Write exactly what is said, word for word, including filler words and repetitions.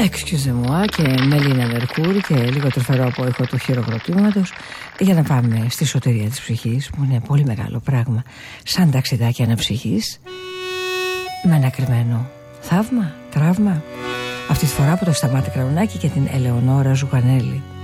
Excuse-moi και Μελίνα Μερκούρ και λίγο τρυφερό απόϊχο του χειροκροτήματος για να πάμε στη σωτηρία της ψυχής, που είναι πολύ μεγάλο πράγμα, σαν ταξιδάκι αναψυχής με ένα κρυμμένο θαύμα, τραύμα. Αυτή τη φορά από το Σταμάτη Κραουνάκη και την Ελεονόρα Ζουγανέλη.